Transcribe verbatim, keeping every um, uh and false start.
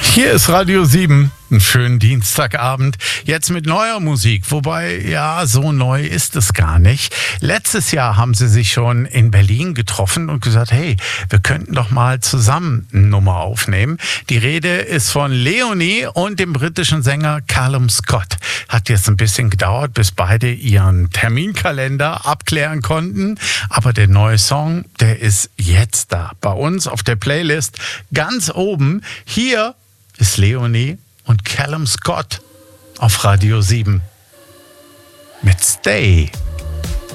Hier ist Radio sieben. Einen schönen Dienstagabend. Jetzt mit neuer Musik. Wobei, ja, so neu ist es gar nicht. Letztes Jahr haben sie sich schon in Berlin getroffen und gesagt, hey, wir könnten doch mal zusammen eine Nummer aufnehmen. Die Rede ist von Leonie und dem britischen Sänger Callum Scott. Hat jetzt ein bisschen gedauert, bis beide ihren Terminkalender abklären konnten. Aber der neue Song, der ist jetzt da. Bei uns auf der Playlist ganz oben. Hier ist Leonie und Callum Scott auf Radio sieben mit Stay.